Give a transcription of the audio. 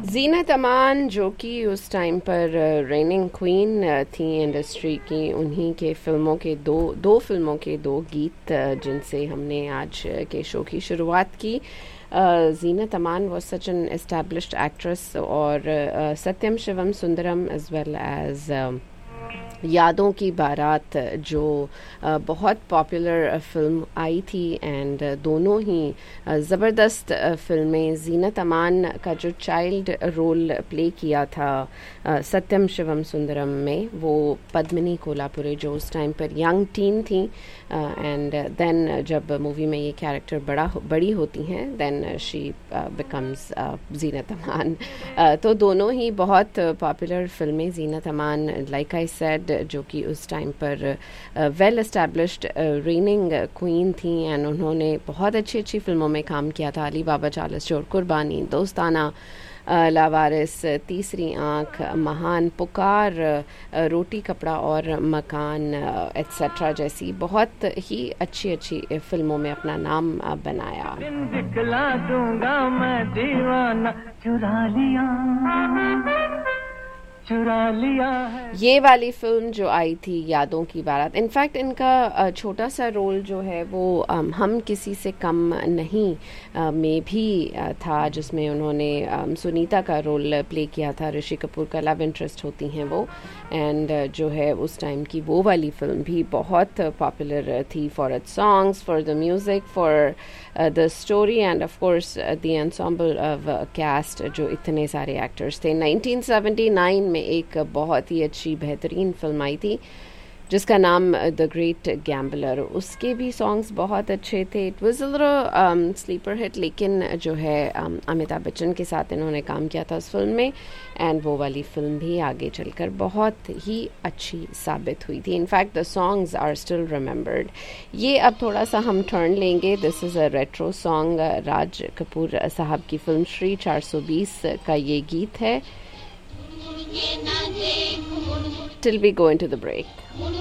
ज़ीनत अमान जो कि उस टाइम पर रेनिंग क्वीन थी इंडस्ट्री की, उन्हीं के फिल्मों के दो फिल्मों के दो गीत जिनसे हमने आज के शो की शुरुआत की। Zeenat Aman was such an established actress और सत्यम Shivam Sundaram as well as यादों की बारात जो बहुत पॉपुलर फिल्म आई थी एंड दोनों ही ज़बरदस्त फिल्में। ज़ीनत अमान का जो चाइल्ड रोल प्ले किया था सत्यम शिवम सुंदरम में, वो पद्मिनी कोल्हापुरे जो उस टाइम पर यंग टीन थी एंड देन जब मूवी में ये कैरेक्टर बड़ी होती हैं then she becomes Zeenat Aman. तो दोनों ही बहुत पॉपुलर फिल्में। Zeenat Aman like I said जो कि उस टाइम पर वेल एस्टैब्लिश्ड रेनिंग क्वीन थी एंड उन्होंने बहुत अच्छी फिल्मों में काम किया था। अली बाबा चालीस चोर, कुर्बानी, दोस्ताना, लावारिस, तीसरी आँख, महान, पुकार, रोटी कपड़ा और मकान एट्सेट्रा जैसी बहुत ही अच्छी फिल्मों में अपना नाम बनाया। दिखला दूंगा मैं दीवाना, चुरा लिया है। ये वाली फिल्म जो आई थी यादों की बारात, इनफैक्ट इनका छोटा सा रोल जो है वो हम किसी से कम नहीं में भी था, जिसमें उन्होंने सुनीता का रोल प्ले किया था। ऋषि कपूर का लव इंटरेस्ट होती हैं वो, एंड जो है उस टाइम की वो वाली फिल्म भी बहुत पॉपुलर थी for its songs, for the music, for the story end of course the ensemble of cast जो इतने सारे एक्टर्स थे। 1979 में एक बहुत ही अच्छी बेहतरीन फिल्म आई थी जिसका नाम द ग्रेट गैम्बलर। उसके भी सॉन्ग्स बहुत अच्छे थे। It was a little sleeper hit, लेकिन जो है अमिताभ बच्चन के साथ इन्होंने काम किया था उस फिल्म में एंड वो वाली फिल्म भी आगे चलकर बहुत ही अच्छी साबित हुई थी। In fact the songs are still remembered. ये अब थोड़ा सा हम टर्न लेंगे। This is a retro song. Raj Kapoor साहब की फिल्म श्री 420 का ये गीत है। Till we go into the break.